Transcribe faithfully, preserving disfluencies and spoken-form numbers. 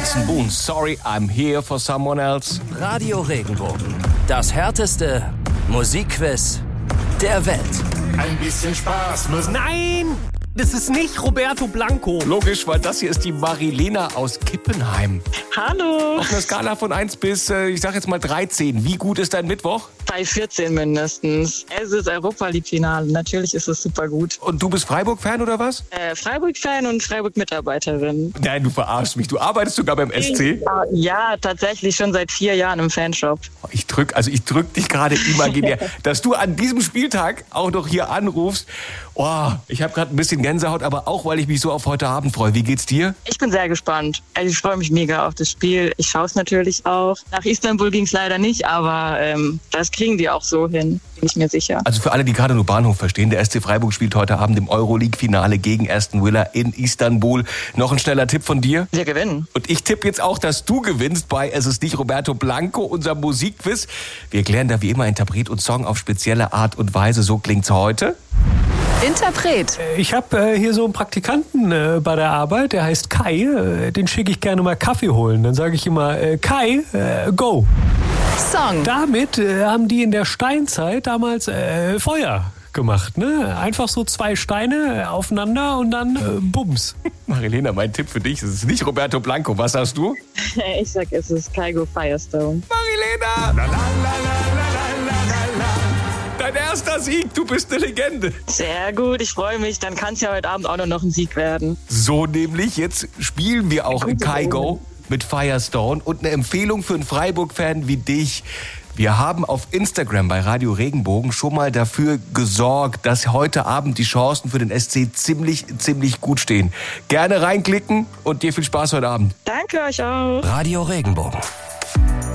Jason Boone, Sorry, I'm Here for Someone Else. Radio Regenbogen. Das härteste Musikquiz der Welt. Ein bisschen Spaß muss... Nein! Das ist nicht Roberto Blanco. Logisch, weil das hier ist die Marilena aus Kippenheim. Hallo. Auf einer Skala von eins bis, äh, ich sag jetzt mal dreizehn. Wie gut ist dein Mittwoch? Bei vierzehn mindestens. Es ist Europa League-Finale. Natürlich ist es super gut. Und du bist Freiburg-Fan oder was? Äh, Freiburg-Fan und Freiburg-Mitarbeiterin. Nein, du verarschst mich. Du arbeitest sogar beim S C? Ja, tatsächlich schon seit vier Jahren im Fanshop. Ich drück, also ich drück dich gerade imaginär, dass du an diesem Spieltag auch noch hier anrufst. Oh, ich habe gerade ein bisschen Gänsehaut, aber auch, weil ich mich so auf heute Abend freue. Wie geht's dir? Ich bin sehr gespannt. Also ich freue mich mega auf das Spiel. Ich schaue es natürlich auch. Nach Istanbul ging es leider nicht, aber ähm, das kriegen die auch so hin, bin ich mir sicher. Also für alle, die gerade nur Bahnhof verstehen, der S C Freiburg spielt heute Abend im Euroleague-Finale gegen Aston Villa in Istanbul. Noch ein schneller Tipp von dir? Wir gewinnen. Und ich tippe jetzt auch, dass du gewinnst bei Es ist nicht Roberto Blanco, unser Musikquiz. Wir klären da wie immer Interpret und Song auf spezielle Art und Weise. So klingt's heute. Interpret. Ich habe äh, hier so einen Praktikanten äh, bei der Arbeit, der heißt Kai. Äh, den schicke ich gerne mal Kaffee holen. Dann sage ich immer, äh, Kai, äh, go. Song. Damit äh, haben die in der Steinzeit damals äh, Feuer gemacht. Ne? Einfach so zwei Steine aufeinander und dann äh, Bums. Marilena, mein Tipp für dich, es ist nicht Roberto Blanco. Was sagst du? Ich sag, es ist Kygo Firestone. Marilena! La, la, la, la, la, la, la. Dein erster Sieg, du bist eine Legende. Sehr gut, ich freue mich. Dann kann es ja heute Abend auch noch ein Sieg werden. So nämlich, jetzt spielen wir auch in Kygo mit Firestone und eine Empfehlung für einen Freiburg-Fan wie dich. Wir haben auf Instagram bei Radio Regenbogen schon mal dafür gesorgt, dass heute Abend die Chancen für den S C ziemlich, ziemlich gut stehen. Gerne reinklicken und dir viel Spaß heute Abend. Danke euch auch. Radio Regenbogen.